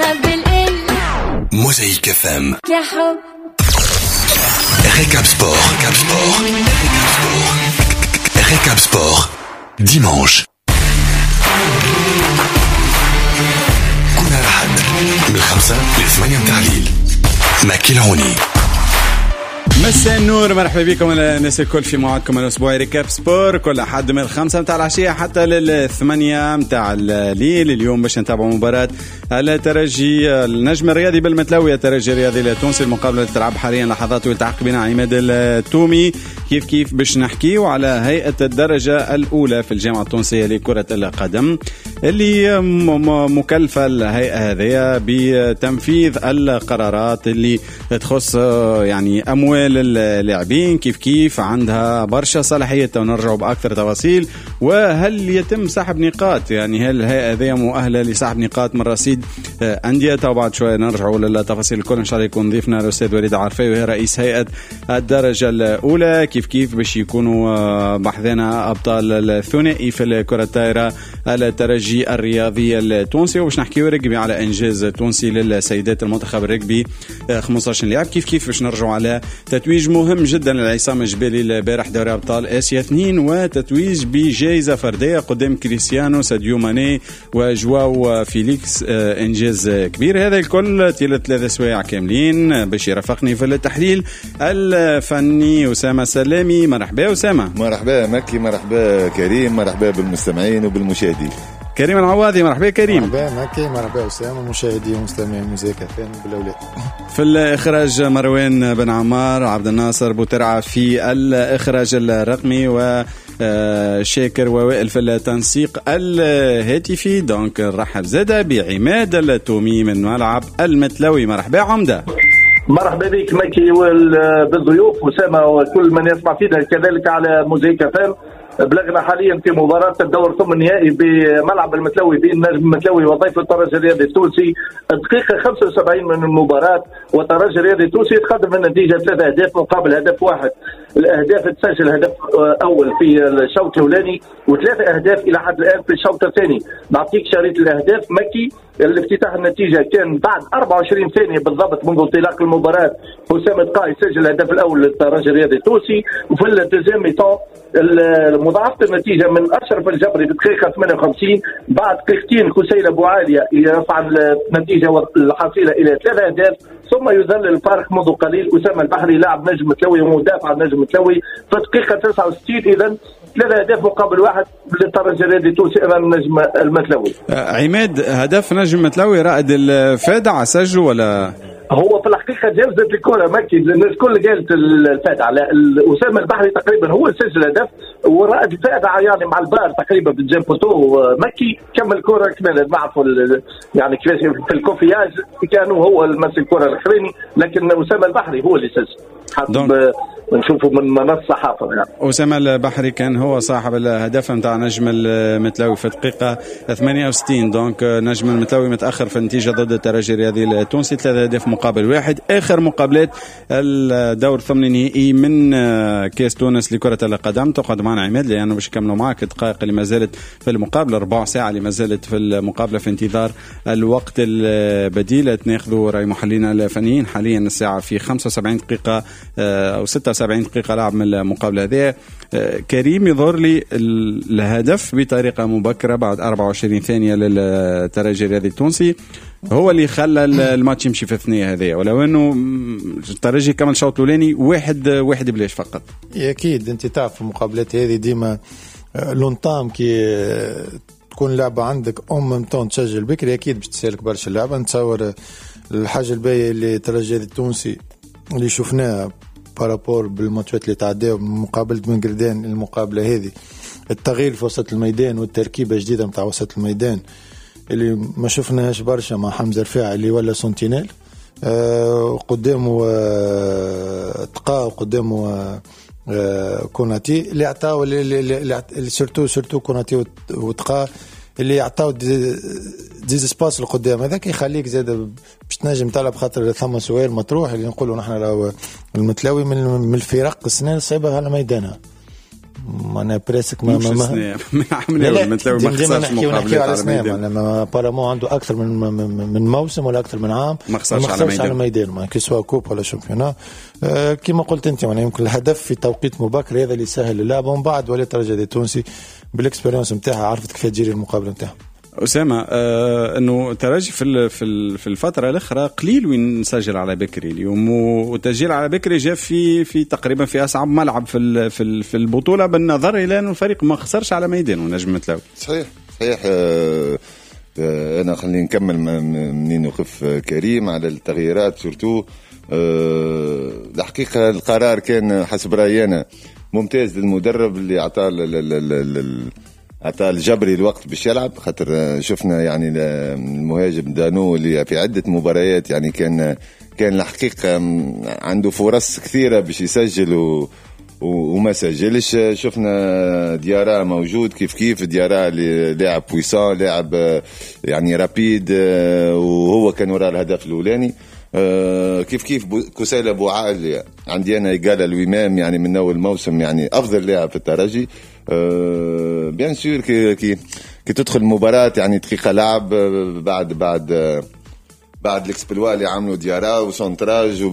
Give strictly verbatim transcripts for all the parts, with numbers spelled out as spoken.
معاها بالقل. موزايك اف ام يا حب ريكاب سبور. ريكاب سبور. ريكاب سبور ديمانش كل أحد من الخمسة للثمانية متاع الليل. ماكي العوني. مساء النور، مرحبا بكم الناس الكل في موعدكم الاسبوعي ريكاب سبور كل احد من الخمسة متاع العشية حتى للثمانية متاع الليل. اليوم باش نتابعوا مباراة الترجي النجم الرياضي بالمتلوي، الترجي الرياضي التونسي. المقابلة تلعب حاليا لحظات ويلتحق بنا عماد التومي. كيف كيف باش نحكيو على هيئة الدرجة الأولى في الجامعة التونسية لكرة القدم اللي مكلفة الهيئة هذه بتنفيذ القرارات اللي تخص يعني أموال اللاعبين. كيف كيف عندها برشا صلاحية ونرجع بأكثر تفاصيل. وهل يتم سحب نقاط؟ يعني هل الهيئة هذه مؤهلة لسحب نقاط من رصيد أندية؟ وبعد شوية نرجعوا للتفاصيل الكل. إن شاء الله يكون ضيفنا الأستاذ وليد عرفي وهي رئيس هيئة الدرجة الأولى. كيف كيف باش يكونوا بحثنا أبطال الثنائي في الكرة الطائرة الترجي الرياضي التونسي، وباش نحكيو رجبي على إنجاز تونسي للسيدات المنتخب الرجبي خمسة عشر لاعب. كيف كيف باش نرجعوا على تتويج مهم جدا لعصام الجبالي البارح دوري أبطال آسيا اثنين، وتتويج بجائزة فردية قدام كريستيانو ساديو ماني وجواو فيليكس. إنجاز كبير. هذا الكل طيلة ثلاثة سوايع كاملين باش يرافقني في التحليل الفني أسامة سلامي. مرحبا أسامة. مرحبا مكي، مرحبا كريم، مرحبا بالمستمعين وبالمشاهدين. كريم العواضي. مرحبا كريم. مرحبا مكي، مرحبا أسامة، مشاهدين ومستمعين موزايك فين بالأولاد. في الإخراج مروان بن عمار، عبد الناصر بوترعة في الإخراج الرقمي، و شاكر ووائل في التنسيق الهاتفي. دونك نرحب زاده بعماد التومي من ملعب المتلوي. مرحبا عمده. مرحبا بك مكي بالضيوف أسامة وكل من يسمع فينا، كذلك على موزايك فين. بلغنا حاليا في مباراة الدور ثم النهائي بملعب المتلوي بين النجم المتلوي وضيف الترجي الرياضي التونسي. الدقيقة خمسة وسبعين من المباراة والترجي الرياضي التونسي يتقدم بالنتيجة ثلاثة أهداف مقابل هدف واحد. الأهداف تسجل هدف أول في الشوط الأولاني وثلاثة أهداف إلى حد الآن في الشوط الثاني. نعطيك شريط الأهداف مكي. الافتتاح النتيجة كان بعد أربعة وعشرين ثانية بالضبط منذ انطلاق المباراة. حسام القاي سجل الهدف الأول للترجي الرياضي التونسي، وفي الدوزيام ميطون مضاعفة النتيجة من أشرف الجبري في الدقيقة ثمانية وخمسين بعد دقيقتين حسين أبو عالية يرفع النتيجة الحاصلة إلى ثلاثة أهداف، ثم يذلل الفارق منذ قليل أسامة البحري لاعب نجم متلوي ومدافع نجم متلوي في الدقيقة تسعة وستين. إذن ثلاثة أهداف مقابل واحد للترجي الرياضي التونسي أمام النجم المتلوي. عماد، هدف نجم متلوي رائد الفادع سجله ولا؟ هو في الحقيقه جلزت الكره مكي، الناس كل قالت الفادع، لا اسامه البحري تقريبا هو اللي سجل هدف، ورائد الفادع يعني مع البار تقريبا بالجيم بوتو مكي كمل الكره كمان معه يعني كيفاش في الكوفياج كانوا هو المسك الكره الاخراني، لكن اسامه البحري هو اللي سجل حسب نشوفه من منصة صحافة. يعني أسامة البحري كان هو صاحب الهدف متاع نجم المتلوي في الدقيقة ثمانية وستين. دونك نجم المتلوي متأخر في النتيجة ضد الترجي الرياضي التونسي ثلاثة أهداف مقابل واحد. آخر مقابلات الدور الثمن النهائي من كاس تونس لكرة القدم. تقعد معنا عماد لأنه باش يكملوا معك الدقائق اللي ما زالت في المقابلة، ربع ساعة اللي ما زالت في المقابلة في انتظار الوقت البديل. تناخذوا رأي محللين الفنيين. حاليا الساعة في خمسة وسبعين دقيقة أو ستة وسبعين دقيقة لعب من المقابلة هذه. كريم يظهر لي الهدف بطريقة مبكرة بعد أربعة وعشرين ثانية للترجي الرياضي التونسي هو اللي خلى الماتش يمشي في الثنية هذه، ولو انه الترجي كمل الشوط الاولاني واحد واحد بلاش فقط. اكيد انت تعرف المقابلات هذه ديما لونطام كي تكون لعبة عندك ام ممتون تسجل بكري اكيد باش تسالك برشا اللعبة. نتصور الحاجة الباقية اللي الترجي التونسي اللي شفناها بارابور بالماتشات اللي تعداو من مقابلة من قردان المقابلة هذه، التغيير في وسط الميدان والتركيبة جديدة متاع وسط الميدان اللي ما شفناهاش برشا مع حمزة رفاعي اللي ولا سنتينيل آه قدامه آه تقا وقدامه آه كوناتي اللي عطاو اللي سيرتو سيرتو كوناتي وتقا اللي يعطاو ديز سباس القدام. هذاك يخليك زاد باش تنجم تلعب، خاطر ثم سؤال مطروح اللي نقولوا نحن راهو المتلاوي من الفرق السنين الصعبة على ميدانها معناها بريسك ما ما ما عملوا المتلاوي ما خسرش مقابلات على ميدان. لما بارامون عنده اكثر من من موسم ولا اكثر من عام ما خسرش على ميدان, على ميدان. ما كسوا كوب ولا شامبيونا. أه كما قلت انت يعني يمكن الهدف في توقيت مبكر هذا اللي سهل اللعبه. ومن بعد ولي الترجي التونسي بالاكسبيرينس نتاعها عرفت كيف تجري المقابله نتاعها. أسامة آه انه ترجي في في في الفتره الاخرى قليل وين نسجل على بكري اليوم, وتسجيل على بكري جاء في في تقريبا في اصعب ملعب في في في البطوله بالنظر الى انه الفريق ما خسرش على ميدان ونجم متلاوي. صحيح صحيح. آه آه انا خليني نكمل منين وقف كريم على التغييرات سورتو. آه الحقيقه القرار كان حسب رايي انا ممتاز للمدرب اللي اعطاه عطى الجبري الوقت باش يلعب. خاطر شفنا يعني المهاجم دانو اللي في عدة مباريات يعني كان كان الحقيقة عنده فرص كثيرة باش يسجل و وما سجلش. شفنا ديارا موجود كيف كيف ديارا لاعب بويسان لاعب يعني رابيد وهو كان وراء الهدف الأولاني. كيف كيف كسالة بوعال عندي أنا قال الومام يعني من أول موسم يعني أفضل لاعب في الترجي. أه بيان سور كي كي كي تدخل المباراة يعني دقيقة لعب بعد بعد بعد الاكسبلوا اللي عملوا ديارا وسونتراج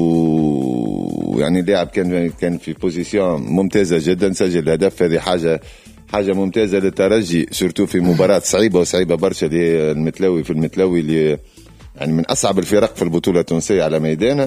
ويعني لاعب كان كان في بوزيشن ممتازة جدا سجل الهدف. هذه حاجة حاجة ممتازة للترجي سورتو في مباراة صعيبة وصعيبة برشا اللي هي المتلاوي في المتلاوي اللي يعني من أصعب الفرق في البطولة التونسية على ميدانه.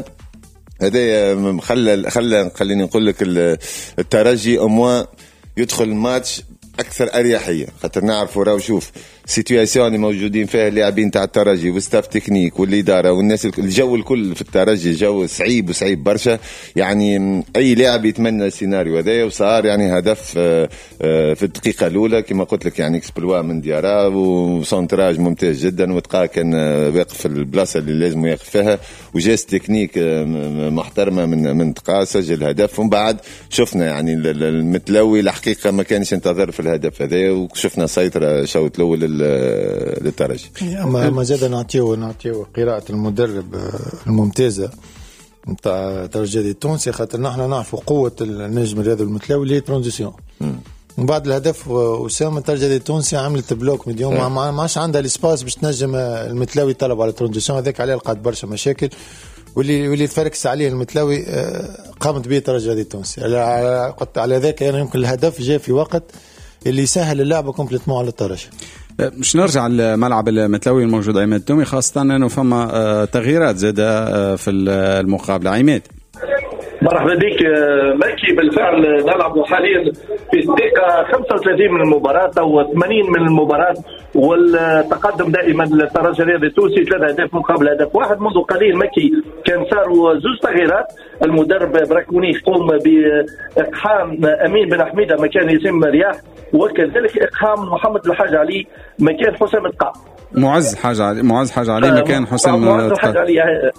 هذا خلى خلى خليني نقول لك الترجي أموا يدخل الماتش اكثر اريحيه. خاطر نعرفوا راهو شوف سيتوياسيون اللي موجودين فيها اللاعبين تاع الترجي والستاف تكنيك والاداره والناس الجو الكل في الترجي جو صعيب وصعيب برشا. يعني اي لاعب يتمنى السيناريو هذا وصار يعني هدف في الدقيقه الاولى كما قلت لك يعني اكسبلوا من ديارا وسونتراج ممتاز جدا وتلقى كان واقف في البلاصه اللي لازم يقف فيها وجاس تكنيك محترمه من من تلقى سجل هدف. ومن بعد شفنا يعني المتلوي الحقيقه ما كانش ينتظر في الهدف هذا وشفنا سيطره شوط الاول للترجي. ما ما زاد نعطيو نعطيو قراءة المدرب الممتازة نتاع الترجي التونسي. خاطر نحن نعرفوا قوة النجم الرياضي المتلاوي اللي ترانزيسيون. من بعد الهدف وسام الترجي التونسي عملت بلوك مديوم ما ماش عندها الاسباس باش تنجم المتلاوي طلب على ترانزيسيون هذاك عليه لقات برشا مشاكل واللي واللي تفركس عليه المتلاوي قامت به الترجي التونسي. على ذاك يعني يمكن الهدف جاء في وقت اللي يسهل اللعبة كومبليتمون على الترجي. مش نرجع لملعب المتلاوي الموجود عماد التومي خاصة أنه فما تغييرات زادة في المقابلة. عماد مرحبا بك مكي. بالفعل نلعب حاليا في الدقيقة خمسة وثلاثين من المباراة أو ثمانين من المباراة والتقدم دائما للترجي الرياضي التونسي ثلاثة أهداف مقابل هدف واحد. منذ قليل مكي كان صاروا زوج تغييرات. المدرب براكوني قام بإقحام أمين بن حميدة مكان ياسم رياح وكذلك إقحام محمد الحاج علي مكان حسام القاع. معز حاج علي معز حاج علي مكان حسام معز حاج علي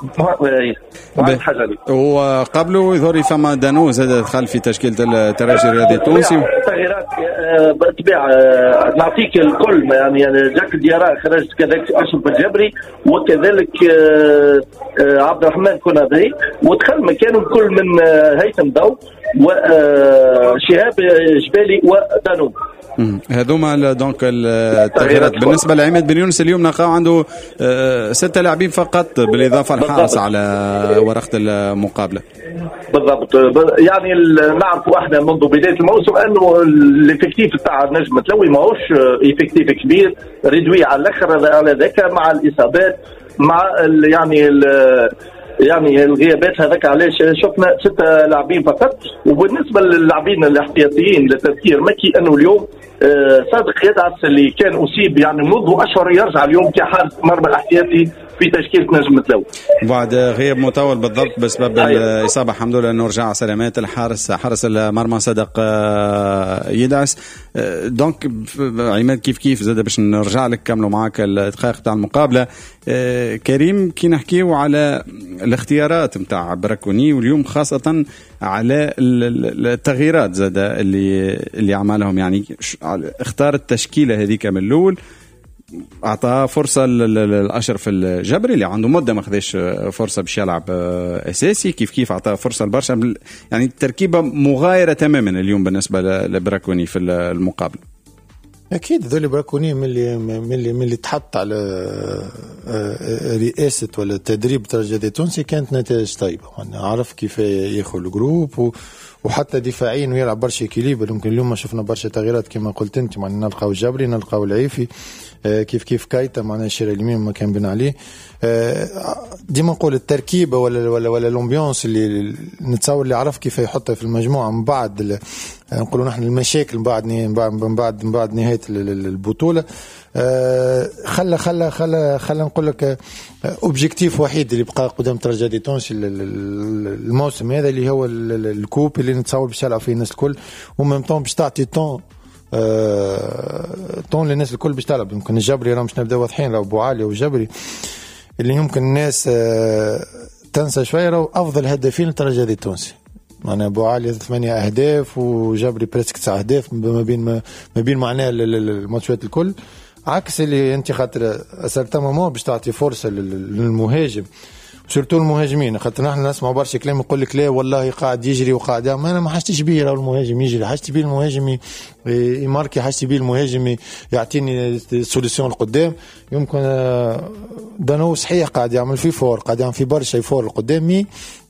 معز حاج علي وقبله يظهر فما دانو زاد دخل في تشكيلة الترجي الرياضي التونسي. تغييرات بالطبيعة نعطيك الكل يعني جاك ديارا خرجت كذلك أشرف الجبري وكذلك عبد الرحمن كونادري ودخل مكانهم كل من هيثم ضو وشهاب جبالي ودانو. هذوما دونك التغييرات. بالنسبه لعماد بن يونس اليوم نلقاو عنده ستة لاعبين فقط بالاضافه الحارس على ورقه المقابله. بالضبط. يعني نعرفوا احنا منذ بدايه الموسم انه الافكتيف تاع النجم التلوي ماهوش افكتيف كبير ريدوي على الاخر على ذاك مع الاصابات مع يعني يعني الغيابات هذاك علاش شفنا ستة لاعبين فقط. وبالنسبه للاعبين الاحتياطيين لتذكير مكي انه اليوم صادق يدعس اللي كان اصيب يعني منذ اشهر يرجع اليوم كحارس مرمى الاحتياطي في تشكيله نجم التلوي بعد غياب مطول بالضبط بسبب الاصابه. الحمد لله انه رجع سلامات الحارس حارس المرمى صدق يدعس. دونك عماد كيف كيف زاد باش نرجع لك كملوا معاك الدقائق تاع المقابله. كريم كي نحكيو على الاختيارات نتاع براكوني واليوم خاصه على التغييرات زاد اللي اللي عملهم يعني اختار التشكيله هذيك من الاول اعطى فرصه للاشرف الجبري اللي عنده مده ما خدش فرصه باش يلعب اساسي، كيف كيف اعطى فرصه لبرشا، يعني التركيبه مغايره تماما اليوم بالنسبه لبراكوني في المقابله. اكيد ذولي براكوني من اللي من اللي من اللي تحط على رئاسه ولا تدريب الترجي التونسي كانت نتائج طيبه، وانا عارف كيف ياخذ الجروب و وحتى دفاعيا ويلعب برشا اكيليبر. يمكن اليوم ما شفنا برشا تغييرات كما قلت انت، معناها نلقاو الجبري نلقاو العيفي كيف كيف كايتا معناها الشير اليمين ما كان بين عليه. ديما نقول التركيبه ولا ولا ولا الامبيونس اللي نتصور اللي عرف كيف يحطها في المجموعه من بعد نقولوا نحن المشاكل من بعد من بعد من بعد نهايه البطوله، خلى خلى خلى خلى نقول لك اوبجيكتيف وحيد اللي بقى قدام ترجي تونسي الموسم هذا اللي هو الكوب اللي نتصور باش يلعب فيه الناس الكل، ومن طون باش تعطي طون طون للناس الكل باش تلعب. يمكن الجبري راه مش نبدا واضحين، لو ابو علي والجبري اللي يمكن الناس تنسى شويه راهو افضل هدافين للترجي التونسي. معناها ابو علي ثمانية اهداف وجبري بريسك تسعة اهداف ما بين ما بين معناها الماتشات الكل، عكس اللي انت خاطر اسالت ماما باش تعطي فرصه للمهاجم سورتو المهاجمين. خاطر نحن نسمع برشا كلام يقول لك لا والله قاعد يجري وقاعد، ما انا ما حاجتش بيه راهو المهاجم يجري، حاجتي بيه المهاجم يماركي، حاجتي بيه المهاجم يعطيني سوليسيون لقدام. يمكن دانو صحيح قاعد يعمل في فور، قاعد يعمل في برشا فور لقدام،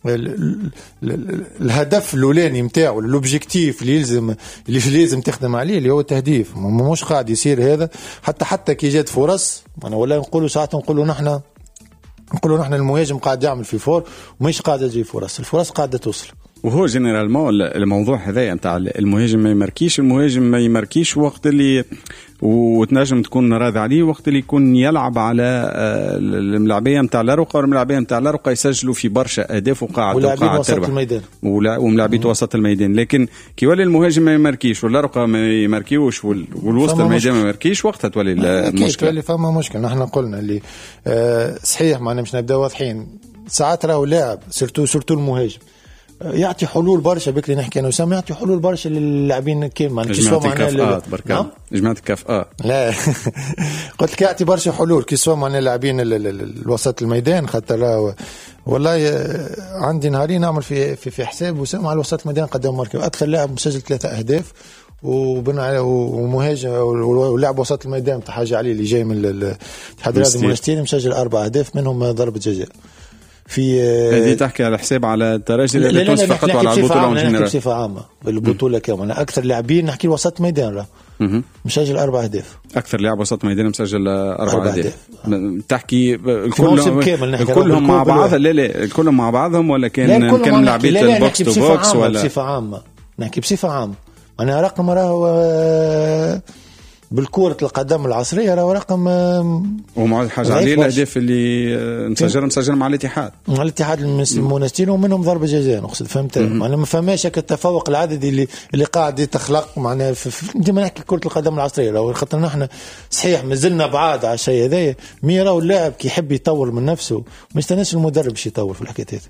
الهدف الاولاني نتاعو الاوبجيكتيف اللي يلزم اللي لازم تخدم عليه اللي هو التهديف مش قاعد يصير هذا. حتى حتى كي جات فرص انا ولا نقولوا ساعات نقولوا نحن نقولوا نحن المهاجم قاعد يعمل في فور ومش قاعد يجي فرص، الفرص قاعده توصل. وهو جنرالمون الموضوع هذا نتاع المهاجم ما يماركيش، المهاجم ما يماركيش وقت اللي وتنجم تكون راضي عليه، وقت اللي يكون يلعب على الملاعبيه نتاع الرقه والملاعبيه نتاع الرقه يسجلوا في برشا اهداف وقاعد وقاعد تربح الميدان وملاعبيه وسط الميدان. لكن كي يولي المهاجم ما يماركيش والرقه ما يماركيوش والوسط الميدان ما يماركيش، وقتها تولي المشكله. تولي فما مشكله. نحن قلنا اللي أه صحيح معنا مش نبدا واضحين، ساعات راهو لاعب سورتو سورتو المهاجم يعطي حلول برشا. بكري نحكي انا وسام يعطي حلول برشا للاعبين كيما كيسوا معناها نعم جماعه الكفاءات لا قلت لك يعطي برشا حلول كيسوا معناها اللاعبين الوسط الميدان. خاطر والله عندي نهارين نعمل في في, في حساب وسام على الوسط الميدان قدام ماركو اكثر لاعب مسجل ثلاثه اهداف وبن على ومهاجم ولاعب وسط الميدان تاع حاجه علي اللي جاي من الاتحاد الرياضي المونستيري مسجل اربع اهداف منهم ضربه جزاء. في هذه تحكي على حساب على الترجي اللي تونس فقط وعلى البطوله نحكي بصفه عامه البطوله كامله. اكثر لاعبين نحكي وسط ميدان راه مسجل اربع اهداف، اكثر لاعب وسط ميدان مسجل اربع اهداف. تحكي كلهم كلهم مع بعض؟ لا لا كلهم مع بعضهم ولا كان كان لاعبين البوكس تو بوكس ولا بصفه عامه؟ نحكي بصفه عامه. انا رقم راه بالكرة القدم العصرية راه رقم ومع حاجة عليه الأهداف اللي مسجل مسجل مع الاتحاد مع الاتحاد المونستير ومنهم ضربة جزاء نقصد. فهمت؟ أنا ما فهماش هكا التفوق العددي اللي اللي قاعد يتخلق معناها ديما نحكي كرة القدم العصرية. لو خاطر نحن صحيح مازلنا بعاد على الشيء هذا، مي راهو اللاعب كي يحب يطور من نفسه ما يستناش المدرب باش يطور في الحكاية هذه.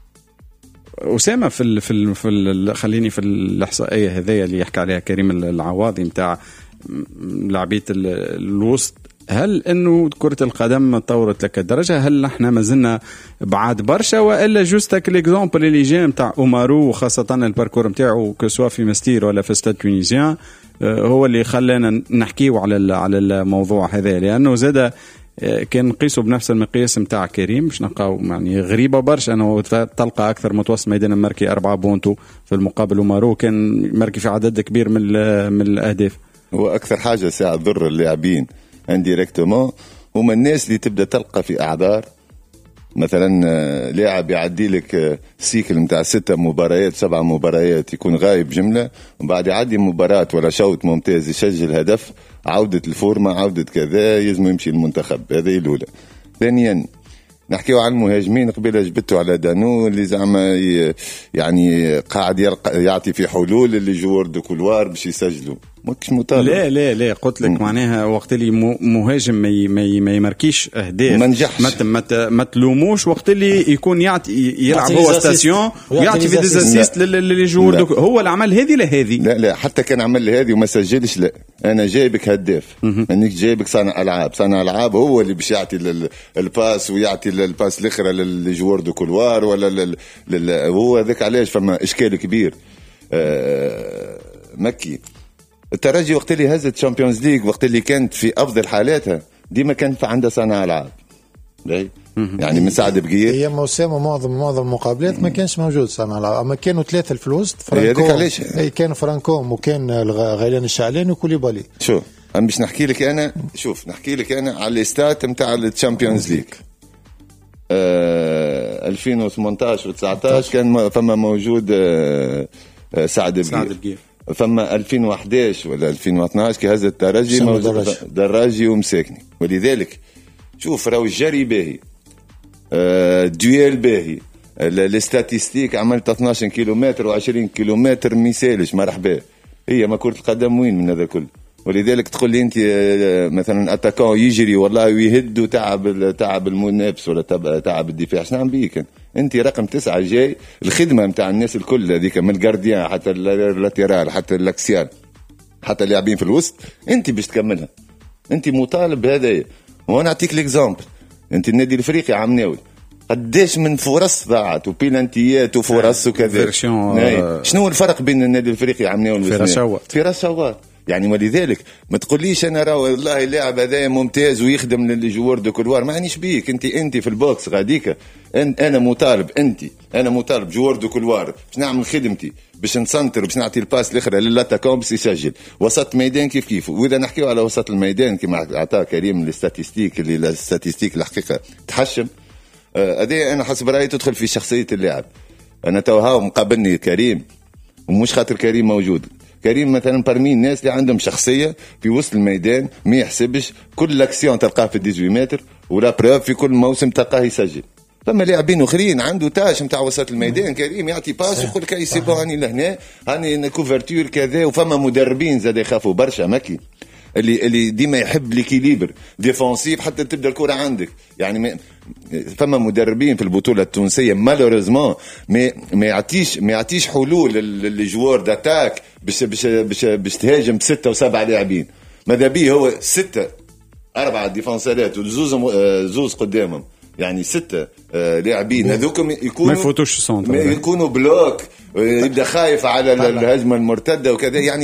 أسامة في ال في ال في ال خليني في الإحصائية هذه اللي يحكي عليها كريم العواضي متاع لاعبية الوسط، هل انه كرة القدم تطورت لك الدرجة؟ هل نحن ما زلنا بعاد برشا والا جوستك الاكزامبل اللي جاء نتاع اومارو وخاصة الباركور نتاعو كسوا في مستير ولا في ستاد تونيزيان هو اللي خلانا نحكيو على على الموضوع هذا؟ لانه زاد كان نقيسوا بنفس المقياس نتاع كريم باش نلقاو يعني غريبة برشا انه تلقى اكثر متوسط ميدان ماركي أربعة بونتو في المقابل اومارو كان ماركي في عدد كبير من من الاهداف. هو أكثر حاجة ساعة تضر اللاعبين انديريكتومون هما الناس اللي تبدأ تلقى في أعذار. مثلا لاعب يعدي لك سيكل متاع ستة مباريات سبعة مباريات يكون غايب جملة، وبعد يعدي مباراة ولا شوط ممتاز يسجل هدف، عودة الفورمة عودة كذا يزم يمشي المنتخب. هذه الأولى. ثانيا نحكيو عن المهاجمين قبيله جبتوا على دانو اللي زعما يعني قاعد يعطي في حلول اللي جوار دو كولوار باش يسجلوا. ماكش مطالب. لا لا لا قلت لك معناها وقت اللي مهاجم ما ما, ما يمركيش اهداف ما نجحش ما ما تلوموش وقت اللي يكون يعطي يلعب هو ستاسيون ويعطي في ديزاسيست للي جور هو اللي عمل هذه لهذه. لا لا حتى كان عمل هذه وما سجلش. لا انا جايبك هداف انك جايبك صانع العاب. صانع العاب هو اللي باش يعطي الباس ويعطي الباس الاخرى للجوار دو كولوار ولا لل... هو ذاك. علاش فما اشكال كبير. أه... مكي الترجي وقت اللي هزت تشامبيونز ليج وقت اللي كانت في افضل حالاتها ديما كان عندها صانع العاب. يعني مساعد بقير هي موسم معظم معظم المقابلات ما كانش موجود صانع العاب. اما كانوا ثلاثه في الوسط فرانكو اي كانوا فرانكوم وكان غيلان الشعلاني وكوليبالي. شو انا باش نحكي لك انا شوف نحكي لك انا على الاستات نتاع التشامبيونز ليج آه ألفين وثمانية عشر وتسعطاش كان فما موجود آه آه سعد بقير. فما ألفين وأحد عشر ولا ألفين واثناش كي هز الترجي موجود دراجي ومساكني. ولذلك شوف راهو الجري باهي آه دويل باهي الاستاتيستيك عملت اثناش كيلومتر وعشرين كيلومتر ميسالش مرحبا. هي ما كرة القدم وين من هذا كله. ولذلك تقول لي انت مثلا اتاكون يجري والله ويهد وتعب تعب المنافس ولا تعب الدفاع. شنو عم بيك انت رقم تسعة جاي الخدمه نتاع الناس الكل هذيك من الجارديان حتى اللاتيرال حتى الاكسيال حتى اللاعبين في الوسط انت باش تكملها. انت مطالب بهذا. وانا اعطيك ليكزامبل انت النادي الافريقي عام ناول قداش من فرص ضاعت وبيلانتيات وفرص وكذا. شنو الفرق بين النادي الافريقي عام ناول في رشاوات في رشاوات يعني. ولذلك ما تقوليش انا راه والله اللاعب هذا ممتاز ويخدم للجوار دو كولوار. ما عنيش بيك انت انت في البوكس غاديك انا مطالب انت انا مطالب جوار دو كولوار باش نعمل خدمتي باش نسنتر باش نعطي الباس الاخرى للاتاكون باش يسجل. وسط الميدان كيف كيف. واذا نحكيو على وسط الميدان كما عطا كريم الاستاتيستيك اللي الاستاتيستيك الحقيقه تحشم هذه آه انا حسب رايي تدخل في شخصيه اللاعب. انا توها مقابلني كريم ومش خاطر كريم موجود. كريم مثلا برمي الناس اللي عندهم شخصيه في وسط الميدان ما يحسبش كل لاكسيون تلقاه في ثمانية عشر متر ولا بروف في كل موسم تلقاه يسجل. فما لاعبين اخرين عنده تاش نتاع وسط الميدان كريم يعطي باس ويقول لك اي سي بون هاني لهنا هاني كوفرتور كذا. وفما مدربين زاد يخافوا برشا مكي اللي اللي ديما يحب ليكيليبر ديفونسيف حتى تبدا الكره عندك. يعني فما مدربين في البطوله التونسيه مالوريزمون ما ما يعطيش ما يعطيش حلول للجوار داتاك باش باش باش باش تهاجم بسته وسبعه لاعبين. ماذا بيه هو سته اربعه ديفونسالات وزوز زوز قدامهم يعني ستة آه لاعبين هذوكم يكونوا ما يفوتوش السنتر يكونوا بلوك يبدا خايف على الهجمه المرتده وكذا. يعني